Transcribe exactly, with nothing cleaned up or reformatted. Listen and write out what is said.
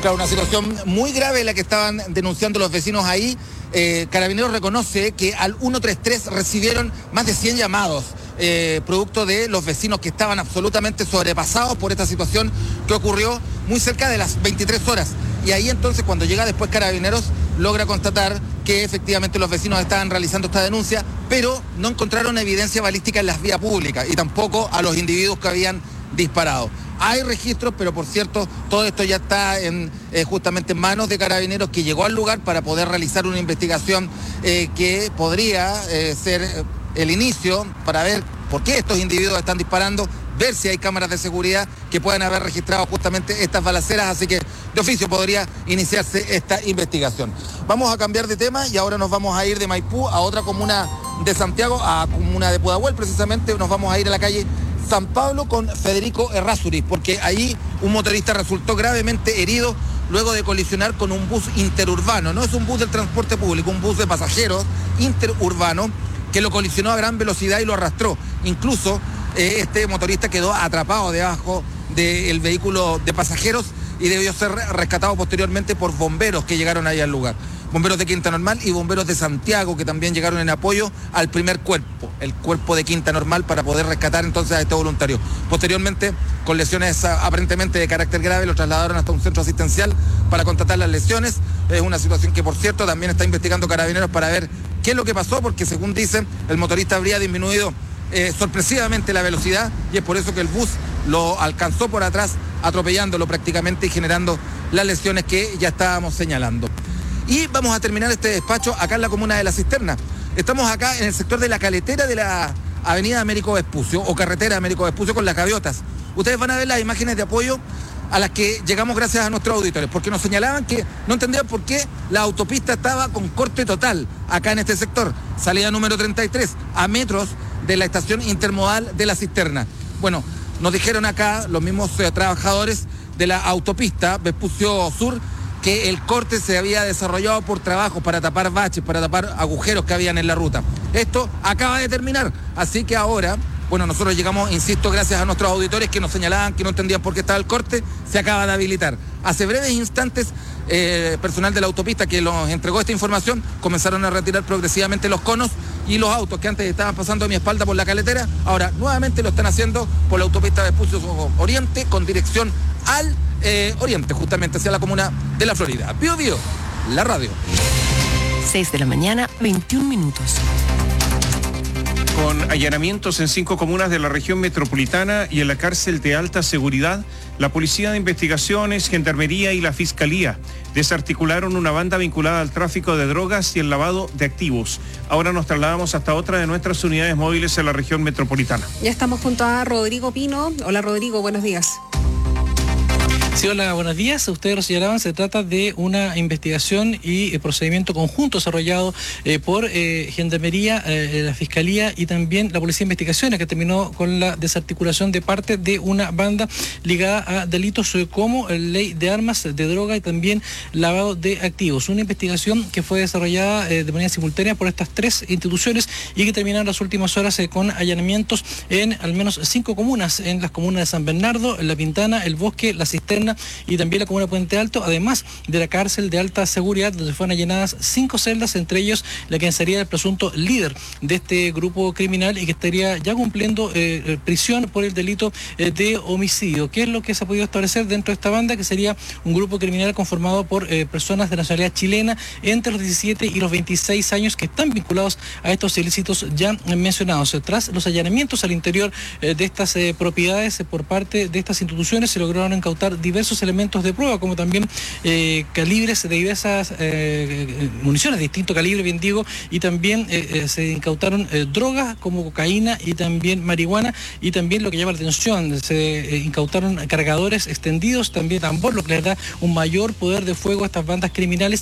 Claro, una situación muy grave la que estaban denunciando los vecinos ahí. Eh, Carabineros reconoce que al ciento treinta y tres recibieron más de cien llamados, eh, producto de los vecinos que estaban absolutamente sobrepasados por esta situación que ocurrió muy cerca de las veintitrés horas. Y ahí entonces, cuando llega después Carabineros, logra constatar que efectivamente los vecinos estaban realizando esta denuncia, pero no encontraron evidencia balística en las vías públicas y tampoco a los individuos que habían disparado. Hay registros, pero por cierto, todo esto ya está en, eh, justamente en manos de Carabineros, que llegó al lugar para poder realizar una investigación eh, que podría eh, ser el inicio para ver por qué estos individuos están disparando, ver si hay cámaras de seguridad que puedan haber registrado justamente estas balaceras, así que de oficio podría iniciarse esta investigación. Vamos a cambiar de tema y ahora nos vamos a ir de Maipú a otra comuna de Santiago, a comuna de Pudahuel precisamente. Nos vamos a ir a la calle San Pablo con Federico Errázuriz, porque ahí un motorista resultó gravemente herido luego de colisionar con un bus interurbano. No es un bus del transporte público, un bus de pasajeros interurbano que lo colisionó a gran velocidad y lo arrastró. Incluso eh, este motorista quedó atrapado debajo del vehículo de pasajeros y debió ser rescatado posteriormente por bomberos que llegaron ahí al lugar. Bomberos de Quinta Normal y bomberos de Santiago, que también llegaron en apoyo al primer cuerpo, el cuerpo de Quinta Normal, para poder rescatar entonces a este voluntario. Posteriormente, con lesiones aparentemente de carácter grave, lo trasladaron hasta un centro asistencial para constatar las lesiones. Es una situación que, por cierto, también está investigando Carabineros para ver qué es lo que pasó, porque según dicen, el motorista habría disminuido eh, sorpresivamente la velocidad y es por eso que el bus lo alcanzó por atrás, atropellándolo prácticamente y generando las lesiones que ya estábamos señalando. Y vamos a terminar este despacho acá en la comuna de La Cisterna. Estamos acá en el sector de la caletera de la avenida Américo Vespucio, o carretera Américo Vespucio, con las gaviotas. Ustedes van a ver las imágenes de apoyo a las que llegamos gracias a nuestros auditores, porque nos señalaban que no entendían por qué la autopista estaba con corte total acá en este sector. Salida número treinta y tres, a metros de la estación intermodal de La Cisterna. Bueno, nos dijeron acá los mismos eh, trabajadores de la autopista Vespucio Sur que el corte se había desarrollado por trabajos para tapar baches, para tapar agujeros que habían en la ruta. Esto acaba de terminar, así que ahora, bueno, nosotros llegamos, insisto, gracias a nuestros auditores que nos señalaban que no entendían por qué estaba el corte, se acaba de habilitar. Hace breves instantes, eh, personal de la autopista que nos entregó esta información comenzaron a retirar progresivamente los conos y los autos que antes estaban pasando a mi espalda por la caletera, ahora nuevamente lo están haciendo por la autopista Vespucio Oriente con dirección al eh, oriente, justamente hacia la comuna de La Florida. Bío Bío, la radio. seis de la mañana, veintiún minutos. Con allanamientos en cinco comunas de la región metropolitana y en la cárcel de alta seguridad, la Policía de Investigaciones, Gendarmería y la Fiscalía desarticularon una banda vinculada al tráfico de drogas y el lavado de activos. Ahora nos trasladamos hasta otra de nuestras unidades móviles en la región metropolitana. Ya estamos junto a Rodrigo Pino. Hola Rodrigo, buenos días. Sí, hola, buenos días. Ustedes lo señalaban, se trata de una investigación y eh, procedimiento conjunto desarrollado eh, por eh, Gendarmería, eh, la Fiscalía y también la Policía de Investigaciones, que terminó con la desarticulación de parte de una banda ligada a delitos eh, como ley de armas, de droga y también lavado de activos. Una investigación que fue desarrollada eh, de manera simultánea por estas tres instituciones y que terminaron las últimas horas eh, con allanamientos en al menos cinco comunas, en las comunas de San Bernardo, La Pintana, El Bosque, La Cisterna y también la comuna de Puente Alto, además de la cárcel de alta seguridad, donde fueron allanadas cinco celdas, entre ellos la que sería el presunto líder de este grupo criminal y que estaría ya cumpliendo eh, prisión por el delito eh, de homicidio. ¿Qué es lo que se ha podido establecer dentro de esta banda? Que sería un grupo criminal conformado por eh, personas de nacionalidad chilena entre los diecisiete y los veintiséis años que están vinculados a estos ilícitos ya mencionados. Tras los allanamientos al interior eh, de estas eh, propiedades eh, por parte de estas instituciones, se lograron incautar diversos diversos elementos de prueba, como también eh, calibres de diversas eh, municiones de distinto calibre, bien digo, y también eh, eh, se incautaron eh, drogas como cocaína y también marihuana, y también lo que llama la atención, se eh, incautaron cargadores extendidos, también tambor, lo que les da un mayor poder de fuego a estas bandas criminales